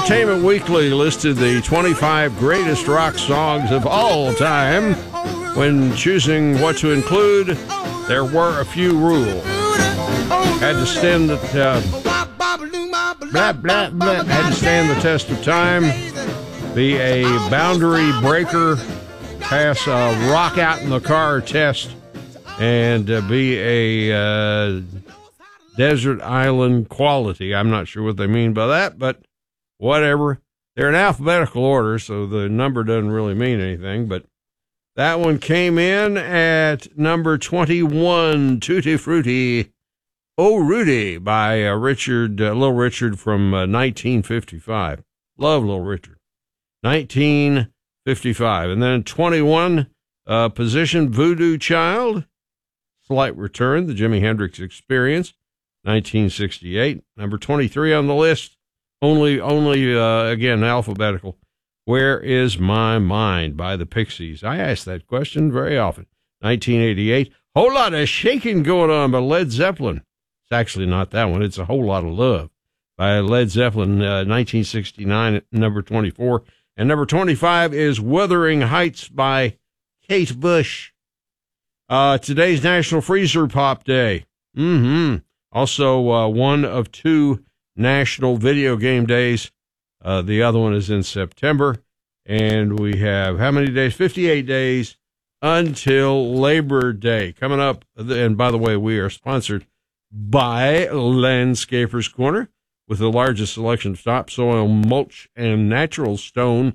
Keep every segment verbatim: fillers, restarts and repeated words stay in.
Entertainment Weekly listed the twenty-five greatest rock songs of all time. When choosing what to include, there were a few rules. Had to stand the uh, blah, blah, blah, had to stand the test of time, be a boundary breaker, pass a rock out in the car test, and uh, be a uh, desert island quality. I'm not sure what they mean by that, but whatever. They're in alphabetical order, so the number doesn't really mean anything, but that one came in at number twenty-one, Tutti Frutti, Oh Rudy, by uh, Richard, uh, Little Richard from uh, nineteen fifty-five. Love Little Richard. nineteen fifty-five. And then twenty-one uh, position, Voodoo Child, Slight Return, the Jimi Hendrix Experience, nineteen sixty-eight. Number twenty-three on the list, only, only uh, again, alphabetical. Where Is My Mind by the Pixies? I ask that question very often. nineteen eighty-eight. Whole Lot of Shaking Going On by Led Zeppelin. It's actually not that one. It's A Whole Lot of Love by Led Zeppelin, uh, nineteen sixty-nine, number twenty-four. And number twenty-five is Wuthering Heights by Kate Bush. Uh, today's National Freezer Pop Day. Mm-hmm. Also, uh, one of two National Video Game Days. Uh, the other one is in September. And we have how many days? fifty-eight days until Labor Day. Coming up, and by the way, we are sponsored by Landscapers Corner, with the largest selection of topsoil, mulch, and natural stone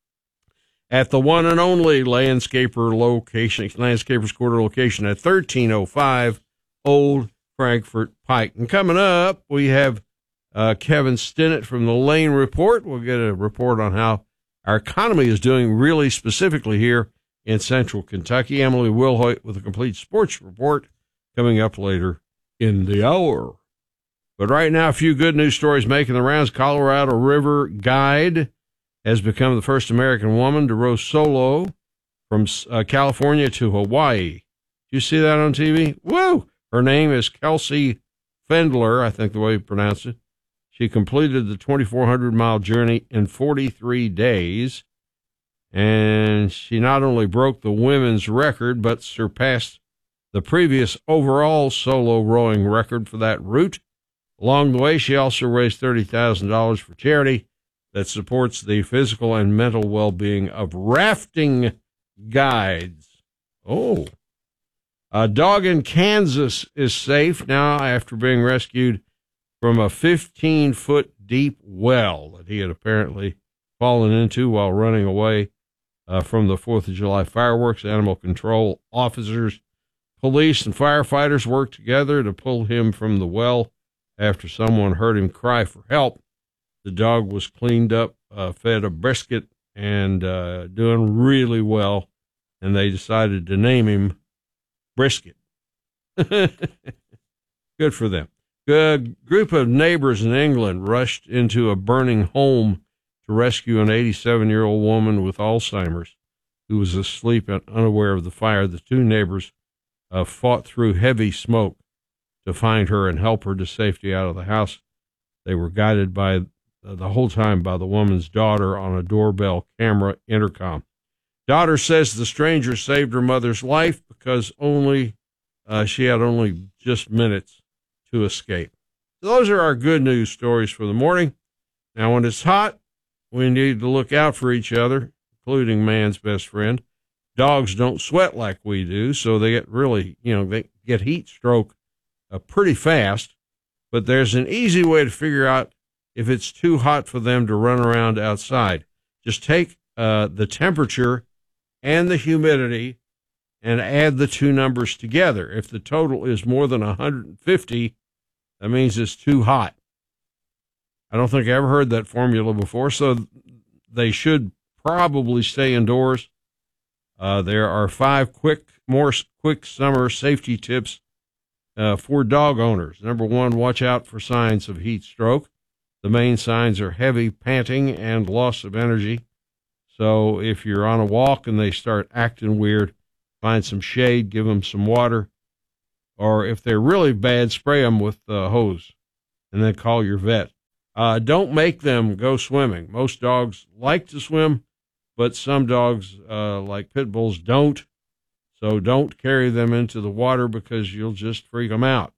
at the one and only landscaper location, Landscapers Corner location at thirteen oh five Old Frankfort Pike. And coming up, we have uh, Kevin Stinnett from the Lane Report. We'll get a report on how our economy is doing really specifically here in central Kentucky. Emily Wilhoit with a complete sports report coming up later in the hour. But right now, a few good news stories making the rounds. Colorado River Guide has become the first American woman to row solo from uh, California to Hawaii. Did you see that on T V? Woo! Her name is Kelsey Fendler, I think the way you pronounce it. She completed the twenty-four hundred mile journey in forty-three days, and she not only broke the women's record, but surpassed the previous overall solo rowing record for that route. Along the way, she also raised thirty thousand dollars for charity that supports the physical and mental well-being of rafting guides. Oh. A dog in Kansas is safe now after being rescued from a fifteen-foot deep well that he had apparently fallen into while running away uh, from the fourth of July fireworks. Animal control officers, police, and firefighters worked together to pull him from the well after someone heard him cry for help. The dog was cleaned up, uh, fed a brisket, and uh, doing really well, and they decided to name him Brisket. Good for them. A group of neighbors in England rushed into a burning home to rescue an eighty-seven-year-old woman with Alzheimer's who was asleep and unaware of the fire. The two neighbors uh, fought through heavy smoke to find her and help her to safety out of the house. They were guided by uh, the whole time by the woman's daughter on a doorbell camera intercom. Daughter says the stranger saved her mother's life because only uh, she had only just minutes to escape. So those are our good news stories for the morning. Now, when it's hot, we need to look out for each other, including man's best friend. Dogs don't sweat like we do, so they get really, you know, they get heat stroke uh, pretty fast. But there's an easy way to figure out if it's too hot for them to run around outside. Just take uh, the temperature and the humidity and add the two numbers together. If the total is more than one hundred fifty, that means it's too hot. I don't think I ever heard that formula before, so they should probably stay indoors. Uh, there are five quick, more quick summer safety tips uh, for dog owners. Number one, watch out for signs of heat stroke. The main signs are heavy panting and loss of energy. So if you're on a walk and they start acting weird, find some shade, give them some water, or if they're really bad, spray them with a hose, and then call your vet. Uh, don't make them go swimming. Most dogs like to swim, but some dogs, uh, like pit bulls, don't. So don't carry them into the water because you'll just freak them out.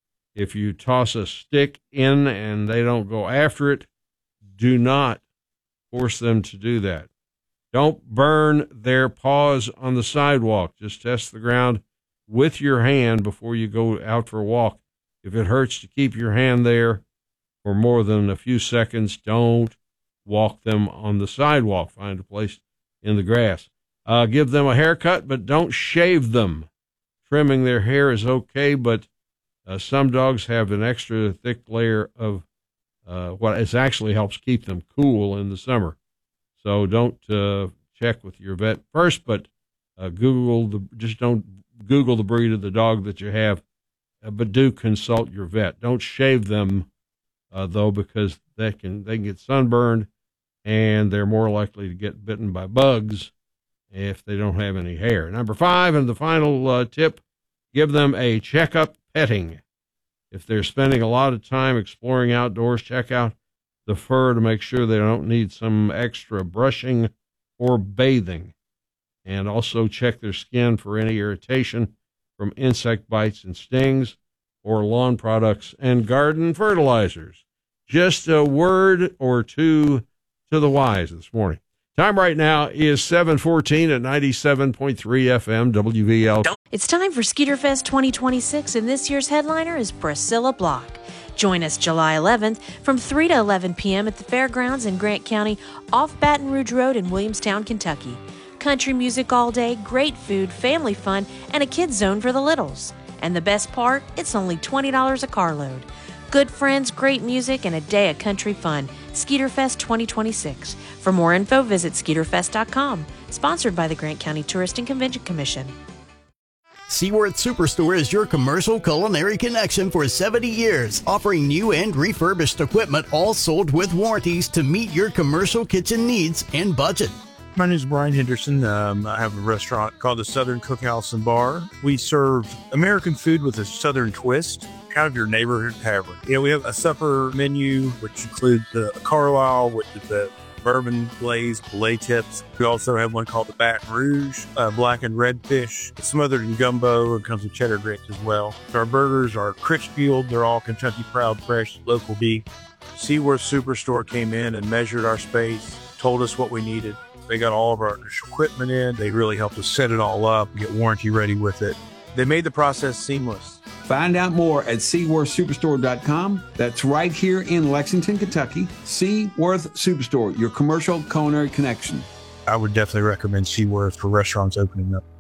If you toss a stick in and they don't go after it, do not force them to do that. Don't burn their paws on the sidewalk. Just test the ground with your hand before you go out for a walk. If it hurts to keep your hand there for more than a few seconds, don't walk them on the sidewalk. Find a place in the grass. Uh, give them a haircut, but don't shave them. Trimming their hair is okay, but uh, some dogs have an extra thick layer of uh, what it actually helps keep them cool in the summer. So don't uh, check with your vet first, but uh, Google the just don't Google the breed of the dog that you have, uh, but do consult your vet. Don't shave them uh, though, because they can they can get sunburned, and they're more likely to get bitten by bugs if they don't have any hair. Number five, and the final uh, tip, give them a checkup petting. If they're spending a lot of time exploring outdoors, check out the fur to make sure they don't need some extra brushing or bathing. And also check their skin for any irritation from insect bites and stings or lawn products and garden fertilizers. Just a word or two to the wise this morning. Time right now is seven fourteen at ninety-seven point three F M W V L. It's time for Skeeter Fest twenty twenty-six, and this year's headliner is Priscilla Block. Join us July eleventh from three to eleven p.m. at the Fairgrounds in Grant County off Baton Rouge Road in Williamstown, Kentucky. Country music all day, great food, family fun, and a kids zone for the littles. And the best part, it's only twenty dollars a carload. Good friends, great music, and a day of country fun. Skeeter Fest twenty twenty-six. For more info, visit skeeter fest dot com. Sponsored by the Grant County Tourist and Convention Commission. Seaworth Superstore is your commercial culinary connection for seventy years, offering new and refurbished equipment, all sold with warranties to meet your commercial kitchen needs and budget. My name is Brian Henderson. Um, I have a restaurant called the Southern Cookhouse and Bar. We serve American food with a Southern twist, kind of your neighborhood tavern. You know, we have a supper menu, which includes the Carlisle, which is the bourbon glazed filet tips. We also have one called the Baton Rouge, uh, black and red fish, smothered in gumbo, and comes with cheddar grits as well. So our burgers are crisp peeled. They're all Kentucky proud, fresh, local beef. Seaworth Superstore came in and measured our space, told us what we needed. They got all of our equipment in. They really helped us set it all up, get warranty ready with it. They made the process seamless. Find out more at seaworth superstore dot com. That's right here in Lexington, Kentucky. Seaworth Superstore, your commercial culinary connection. I would definitely recommend Seaworth for restaurants opening up.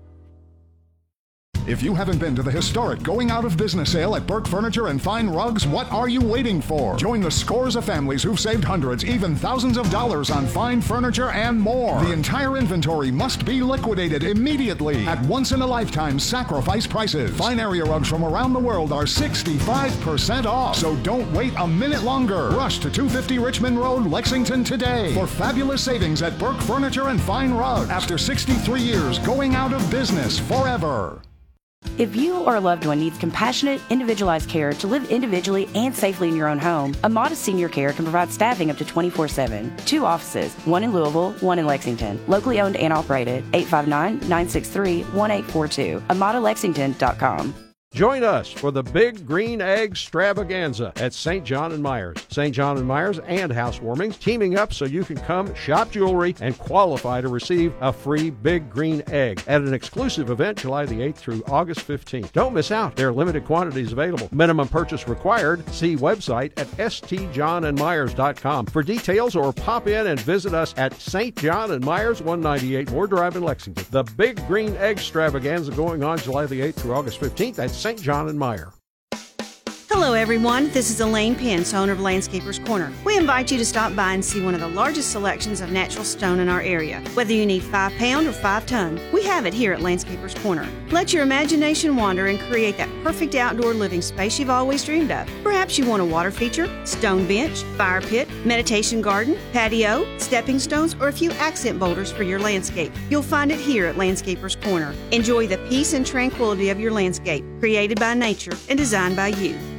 If you haven't been to the historic going out of business sale at Burke Furniture and Fine Rugs, what are you waiting for? Join the scores of families who've saved hundreds, even thousands of dollars on fine furniture and more. The entire inventory must be liquidated immediately at once-in-a-lifetime sacrifice prices. Fine area rugs from around the world are sixty-five percent off. So don't wait a minute longer. Rush to two fifty Richmond Road, Lexington today for fabulous savings at Burke Furniture and Fine Rugs. After sixty-three years going out of business forever. If you or a loved one needs compassionate, individualized care to live individually and safely in your own home, Amada Senior Care can provide staffing up to twenty-four seven. Two offices, one in Louisville, one in Lexington. Locally owned and operated. eight five nine, nine six three, one eight four two. amada lexington dot com. Join us for the Big Green Egg Extravaganza at Saint John and Myers. Saint John and Myers and Housewarmings teaming up so you can come shop jewelry and qualify to receive a free Big Green Egg at an exclusive event July the eighth through August fifteenth. Don't miss out. There are limited quantities available. Minimum purchase required. See website at s t john and myers dot com for details, or pop in and visit us at Saint John and Myers, one ninety-eight Moore Drive in Lexington. The Big Green Egg Extravaganza going on July the eighth through August fifteenth at Saint John and Meyer. Hello everyone, this is Elaine Pence, owner of Landscapers Corner. We invite you to stop by and see one of the largest selections of natural stone in our area. Whether you need five pound or five ton, we have it here at Landscapers Corner. Let your imagination wander and create that perfect outdoor living space you've always dreamed of. Perhaps you want a water feature, stone bench, fire pit, meditation garden, patio, stepping stones, or a few accent boulders for your landscape. You'll find it here at Landscapers Corner. Enjoy the peace and tranquility of your landscape, created by nature and designed by you.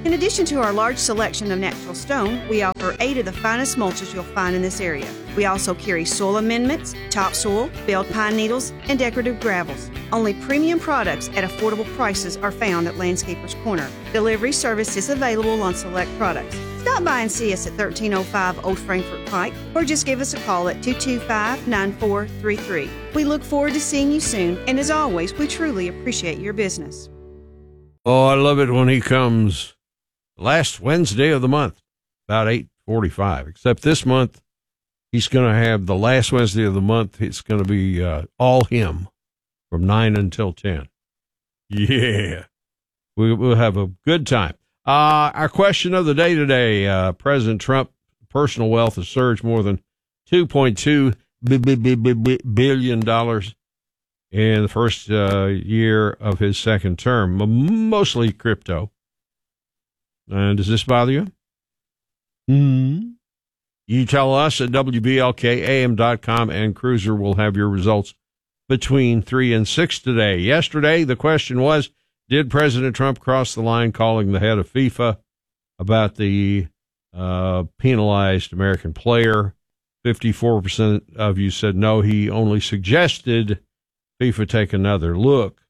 In addition to our large selection of natural stone, we offer eight of the finest mulches you'll find in this area. We also carry soil amendments, topsoil, baled pine needles, and decorative gravels. Only premium products at affordable prices are found at Landscapers Corner. Delivery service is available on select products. Stop by and see us at thirteen oh five Old Frankfort Pike, or just give us a call at two two five, nine four three three. We look forward to seeing you soon, and as always, we truly appreciate your business. Oh, I love it when he comes last Wednesday of the month, about eight forty-five. Except this month, he's going to have the last Wednesday of the month. It's going to be uh, all him from nine until ten. Yeah, we, we'll have a good time. Uh, our question of the day today, uh, President Trump, personal wealth has surged more than two point two billion dollars in the first uh, year of his second term, mostly crypto. And does this bother you? Hmm. You tell us at W B L K A M dot com, and Cruiser will have your results between three and six today. Yesterday, the question was, did President Trump cross the line calling the head of FIFA about the uh, penalized American player? fifty-four percent of you said no, he only suggested FIFA take another look.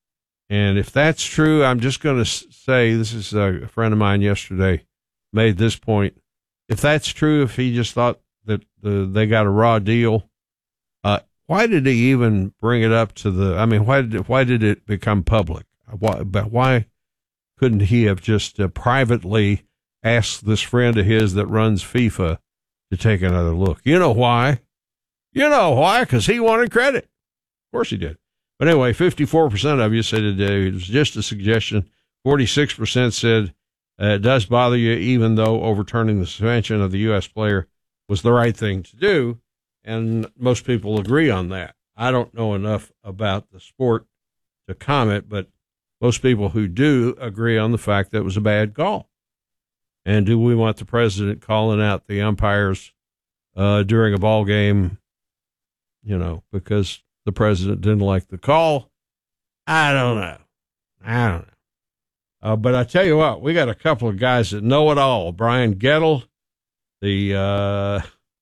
And if that's true, I'm just going to say, this is a friend of mine yesterday made this point. If that's true, if he just thought that the, they got a raw deal, uh, why did he even bring it up to the, I mean, why did, why did it become public? Why, but why couldn't he have just uh, privately asked this friend of his that runs FIFA to take another look? You know why? You know why? Because he wanted credit. Of course he did. But anyway, fifty-four percent of you said it was just a suggestion. forty-six percent said uh, it does bother you, even though overturning the suspension of the U S player was the right thing to do. And most people agree on that. I don't know enough about the sport to comment, but most people who do agree on the fact that it was a bad call. And do we want the president calling out the umpires uh, during a ball game, you know, because the president didn't like the call? I don't know. I don't know. Uh, but I tell you what, we got a couple of guys that know it all. Brian Gettle, the uh,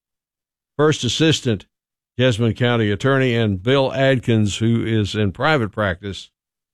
first assistant Jessamine County attorney, and Bill Adkins, who is in private practice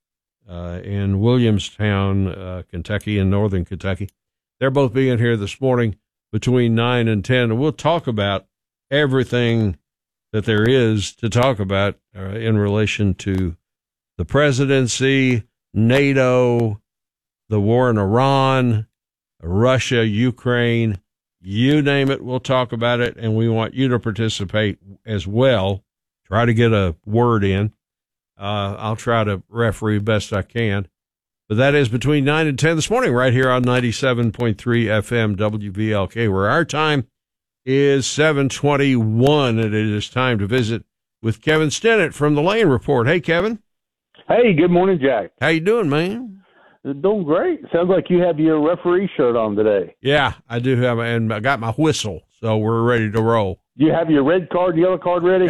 uh, in Williamstown, uh, Kentucky, in northern Kentucky. They're both being here this morning between nine and ten, and we'll talk about everything that there is to talk about uh, in relation to the presidency, NATO, the war in Iran, Russia, Ukraine, you name it, we'll talk about it, and we want you to participate as well. Try to get a word in. Uh, I'll try to referee best I can. But that is between nine and ten this morning, right here on ninety-seven point three F M W B L K, where our time is seven twenty-one, and it is time to visit with Kevin Stennett from the Lane Report. Hey, Kevin. Hey, good morning, Jack. How you doing, man? Doing great. Sounds like you have your referee shirt on today. Yeah, I do have, and I got my whistle, so we're ready to roll. You have your red card, yellow card ready?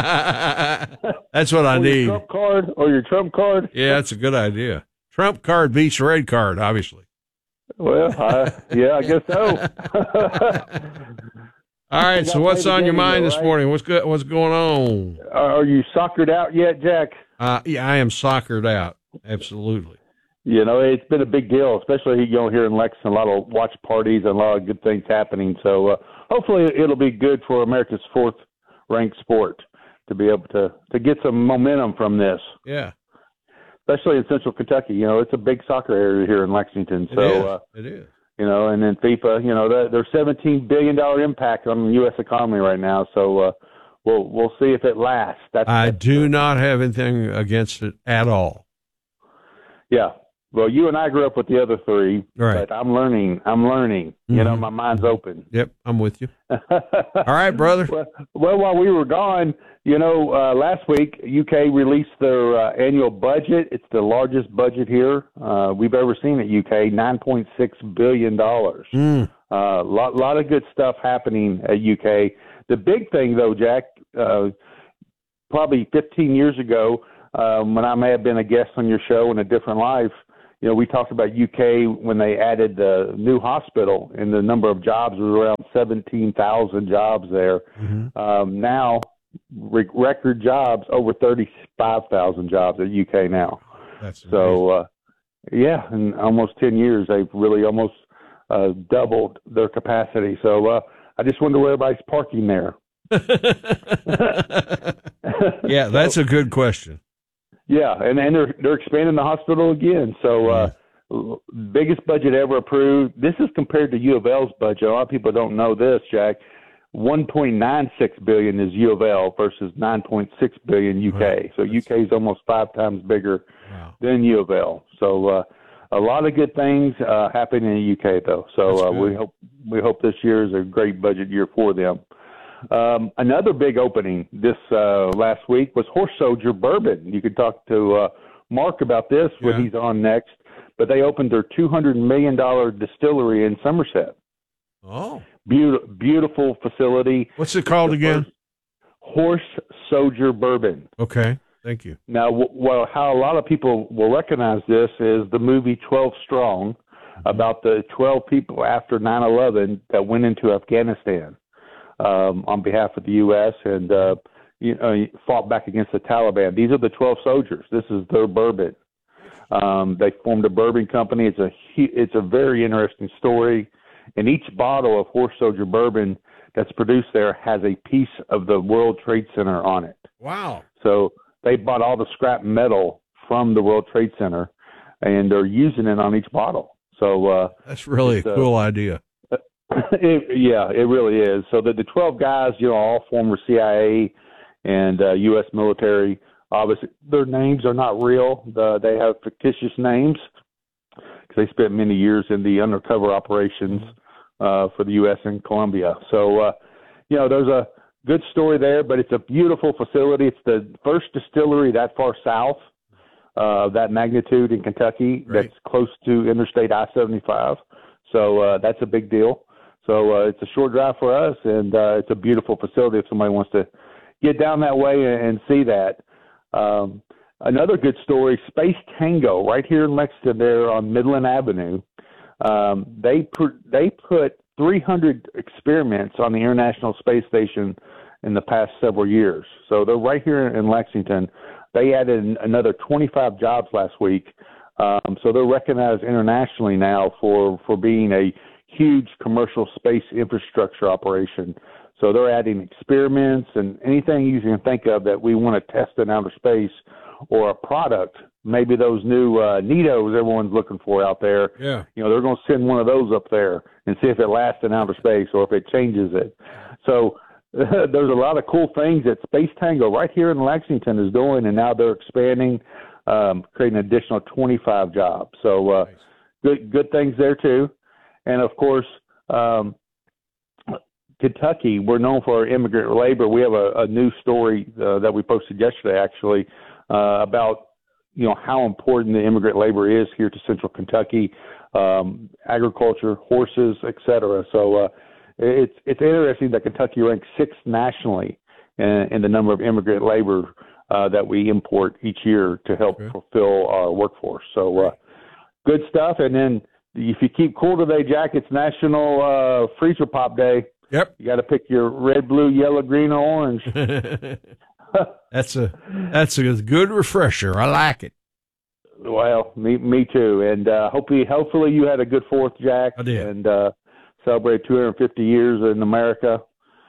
That's what I or need. Your Trump card or your Trump card? Yeah, that's a good idea. Trump card beats red card, obviously. Well, I, yeah, I guess so. All right, so what's on your mind though, this right? morning? What's good? What's going on? Are you soccered out yet, Jack? Uh, yeah, I am soccered out. Absolutely. You know, it's been a big deal, especially you know here in Lexington. A lot of watch parties and a lot of good things happening. So uh, hopefully it'll be good for America's fourth-ranked sport to be able to to get some momentum from this. Yeah. Especially in Central Kentucky. You know, it's a big soccer area here in Lexington. So it is. Uh, it is. You know, and then FIFA. You know, there's seventeen billion dollars impact on the U S economy right now. So uh, we'll we'll see if it lasts. That's, I that's do not have anything against it at all. Yeah. Well, you and I grew up with the other three, right. but I'm learning. I'm learning. Mm-hmm. You know, my mind's open. Yep, I'm with you. All right, brother. Well, well, while we were gone, you know, uh, last week, U K released their uh, annual budget. It's the largest budget here uh, we've ever seen at U K, nine point six billion dollars. A mm. uh, lot, lot of good stuff happening at U K. The big thing, though, Jack, uh, probably fifteen years ago, um, when I may have been a guest on your show in a different life, you know, we talked about U K when they added the new hospital, and the number of jobs was around seventeen thousand jobs there. Mm-hmm. Um, now, re- record jobs, over thirty-five thousand jobs at U K now. That's amazing. So, uh, yeah, in almost ten years, they've really almost uh, doubled their capacity. So uh, I just wonder where everybody's parking there. Yeah, that's so, a good question. Yeah, and, and they're they're expanding the hospital again. So uh, biggest budget ever approved. This is compared to U of L's budget. A lot of people don't know this, Jack. one point nine six billion dollars is U of L versus nine point six billion dollars U K. Right. So That's... U K is almost five times bigger wow. than U of L. So uh, a lot of good things uh, happening in the U K though. So uh, we hope we hope this year is a great budget year for them. Um, another big opening this uh, last week was Horse Soldier Bourbon. You could talk to uh, Mark about this yeah. when he's on next. But they opened their two hundred million dollars distillery in Somerset. Oh. Beautiful, beautiful facility. What's it called again? Horse Soldier Bourbon. Okay, thank you. Now, w- well, how a lot of people will recognize this is the movie twelve Strong, mm-hmm. about the twelve people after nine eleven that went into Afghanistan um, on behalf of the U S and uh, you know, fought back against the Taliban. These are the twelve soldiers. This is their bourbon. Um, they formed a bourbon company. It's a it's a very interesting story. And each bottle of Horse Soldier Bourbon that's produced there has a piece of the World Trade Center on it. Wow. So they bought all the scrap metal from the World Trade Center, and they're using it on each bottle. So uh, that's really a cool uh, idea. It, yeah, it really is. So the, the twelve guys, you know, all former C I A and uh, U S military. Obviously, their names are not real. The, they have fictitious names because they spent many years in the undercover operations uh, for the U S in Colombia. So, uh, you know, there's a good story there, but it's a beautiful facility. It's the first distillery that far south of uh, that magnitude in Kentucky right. that's close to Interstate I seventy-five. So uh, that's a big deal. So uh, it's a short drive for us, and uh, it's a beautiful facility if somebody wants to get down that way and, and see that. Um, another good story, Space Tango, right here in Lexington there on Midland Avenue. Um, they, put, they put three hundred experiments on the International Space Station in the past several years. So they're right here in Lexington. They added another twenty-five jobs last week. Um, so they're recognized internationally now for, for being a huge commercial space infrastructure operation. So they're adding experiments and anything you can think of that we want to test in outer space, or a product, maybe those new uh, Nitos everyone's looking for out there. Yeah. You know, they're going to send one of those up there and see if it lasts in outer space or if it changes it. So uh, there's a lot of cool things that Space Tango right here in Lexington is doing, and now they're expanding, um, creating an additional twenty-five jobs. So uh, nice. good good things there too. And of course, um, Kentucky, we're known for our immigrant labor. We have a, a new story uh, that we posted yesterday, actually, uh, about you know how important the immigrant labor is here to Central Kentucky, um, agriculture, horses, et cetera. So uh, it's it's interesting that Kentucky ranks sixth nationally in, in the number of immigrant labor uh, that we import each year to help okay. fulfill our workforce. So uh, good stuff. And then if you keep cool today, Jack, it's National uh, Freezer Pop Day. Yep. You got to pick your red, blue, yellow, green, or orange. that's a that's a good refresher. I like it. Well, me me too. And uh, hopefully, hopefully you had a good Fourth, Jack. I did. And uh, celebrated two hundred fifty years in America.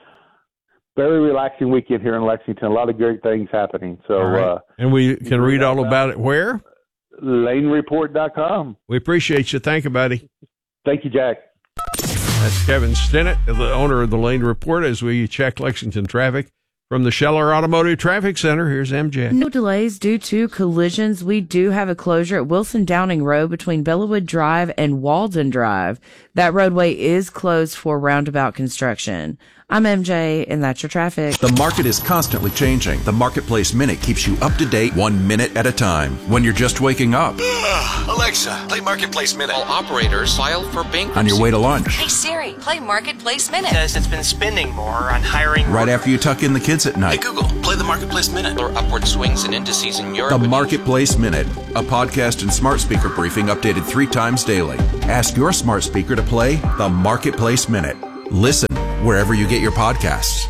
Very relaxing weekend here in Lexington. A lot of great things happening. So, right. uh, and we can read all about it where? Lane Report dot com. We appreciate you. Thank you, buddy. Thank you, Jack. That's Kevin Stinnett, the owner of the Lane Report, as we check Lexington traffic. From the Scheller Automotive Traffic Center, here's M J. No delays due to collisions. We do have a closure at Wilson Downing Road between Bellawood Drive and Walden Drive. That roadway is closed for roundabout construction. I'm M J, and that's your traffic. The market is constantly changing. The Marketplace Minute keeps you up to date one minute at a time. When you're just waking up. Ugh, Alexa, play Marketplace Minute. All operators filed for bankruptcy. On your way to lunch. Hey Siri, play Marketplace Minute. Says it's been spending more on hiring. Right after you tuck in the kids' kids at Hey night. Google, play the Marketplace Minute or upward swings and indices in Europe. The Marketplace Minute, a podcast and smart speaker briefing updated three times daily. Ask your smart speaker to play the Marketplace Minute. Listen wherever you get your podcasts.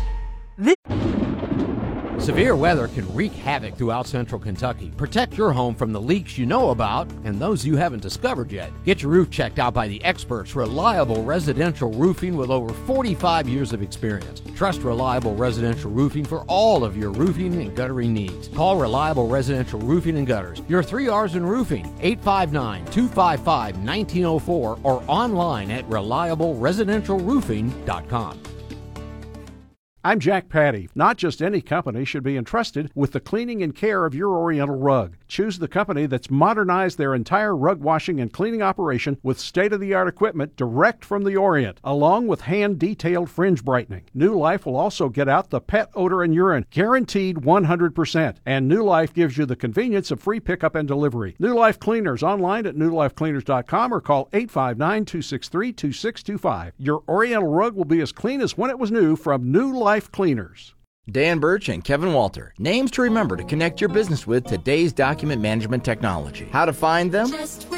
Severe weather can wreak havoc throughout central Kentucky. Protect your home from the leaks you know about and those you haven't discovered yet. Get your roof checked out by the experts, Reliable Residential Roofing, with over forty-five years of experience. Trust Reliable Residential Roofing for all of your roofing and guttering needs. Call Reliable Residential Roofing and Gutters. Your three R's in roofing, eight five nine, two five five, one nine zero four, or online at reliable residential roofing dot com. I'm Jack Patty. Not just any company should be entrusted with the cleaning and care of your Oriental rug. Choose the company that's modernized their entire rug washing and cleaning operation with state-of-the-art equipment direct from the Orient, along with hand-detailed fringe brightening. New Life will also get out the pet odor and urine, guaranteed one hundred percent. And New Life gives you the convenience of free pickup and delivery. New Life Cleaners online at new life cleaners dot com or call eight five nine, two six three, two six two five. Your Oriental rug will be as clean as when it was new from New Life Cleaners. Dan Birch and Kevin Walter. Names to remember to connect your business with today's document management technology. How to find them?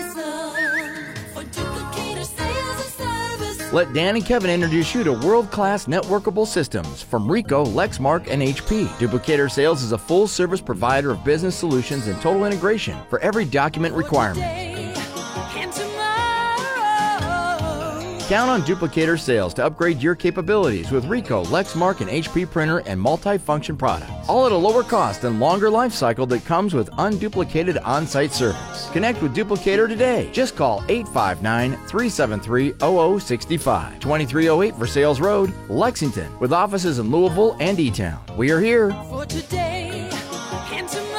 Let Dan and Kevin introduce you to world-class networkable systems from Ricoh, Lexmark, and H P. Duplicator Sales is a full-service provider of business solutions and total integration for every document requirement. Count on Duplicator Sales to upgrade your capabilities with Ricoh, Lexmark, and H P printer and multi-function products. All at a lower cost and longer life cycle that comes with unduplicated on-site service. Connect with Duplicator today. Just call eight five nine, three seven three, zero zero six five. twenty-three oh eight Versailles Road, Lexington, with offices in Louisville and E-Town. We are here. For today and tomorrow.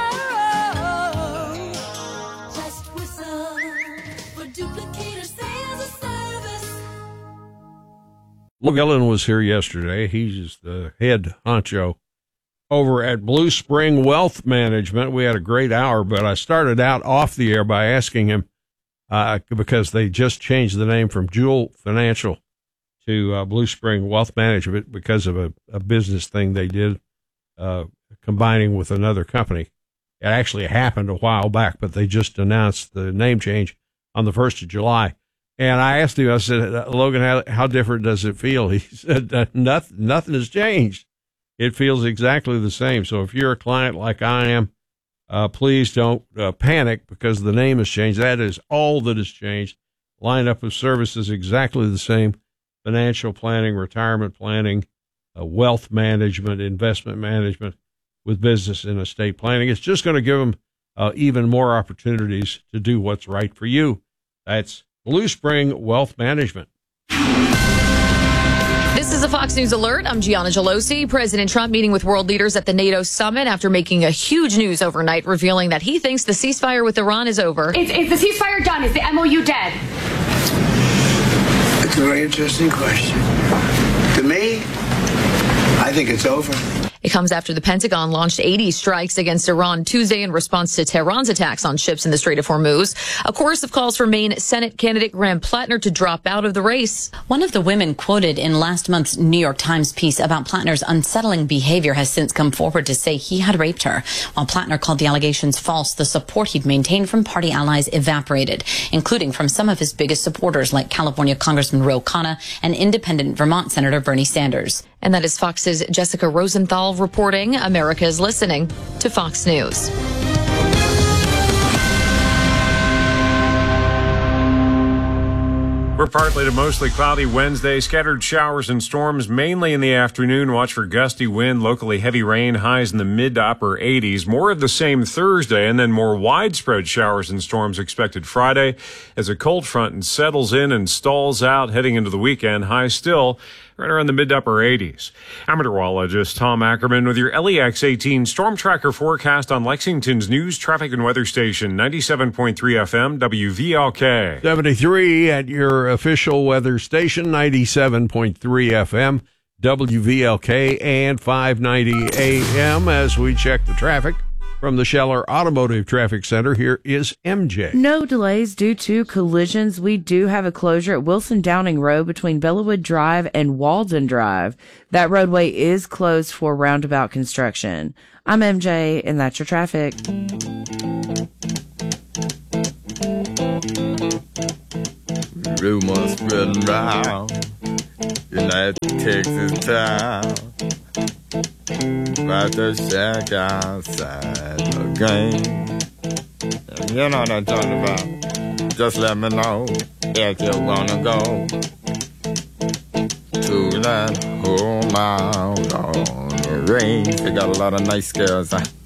Just whistle for Duplicator Sales and Service. Luke Ellen was here yesterday. He's the head honcho over at Blue Spring Wealth Management. We had a great hour, but I started out off the air by asking him, uh, because they just changed the name from Jewel Financial to uh, Blue Spring Wealth Management because of a, a business thing they did, uh, combining with another company. It actually happened a while back, but they just announced the name change on the first of July. And I asked him, I said, Logan, how, how different does it feel? He said, uh, nothing, nothing has changed. It feels exactly the same. So if you're a client like I am, uh, please don't uh, panic because the name has changed. That is all that has changed. Lineup of services exactly the same. Financial planning, retirement planning, uh, wealth management, investment management with business and estate planning. It's just going to give them uh, even more opportunities to do what's right for you. That's Blue Spring Wealth Management. This is a Fox News alert. I'm Gianna Gelosi. President Trump meeting with world leaders at the NATO summit after making a huge news overnight, revealing that he thinks the ceasefire with Iran is over. Is, is the ceasefire done? Is the M O U dead? It's a very interesting question. To me, I think it's over. It comes after the Pentagon launched eighty strikes against Iran Tuesday in response to Tehran's attacks on ships in the Strait of Hormuz. A chorus of calls for Maine Senate candidate Graham Plattner to drop out of the race. One of the women quoted in last month's New York Times piece about Plattner's unsettling behavior has since come forward to say he had raped her. While Plattner called the allegations false, the support he'd maintained from party allies evaporated, including from some of his biggest supporters like California Congressman Ro Khanna and independent Vermont Senator Bernie Sanders. And that is Fox's Jessica Rosenthal reporting. America is listening to Fox News. We're partly to mostly cloudy Wednesday. Scattered showers and storms mainly in the afternoon. Watch for gusty wind, locally heavy rain, highs in the mid to upper eighties. More of the same Thursday, and then more widespread showers and storms expected Friday as a cold front settles in and stalls out heading into the weekend. Highs still right around the mid to upper eighties. I'm meteorologist Tom Ackerman with your L E X eighteen Storm Tracker forecast on Lexington's news, traffic, and weather station, ninety-seven point three F M, W V L K. seventy-three at your official weather station, ninety-seven point three F M, W V L K, and five ninety A M as we check the traffic. From the Scheller Automotive Traffic Center, here is M J. No delays due to collisions. We do have a closure at Wilson Downing Road between Bellawood Drive and Walden Drive. That roadway is closed for roundabout construction. I'm M J, and that's your traffic. Rumors spreading round United Texas town about the shack outside the game. And you know what I'm talking about. Just let me know if you wanna go to that home out on the range. They got a lot of nice girls.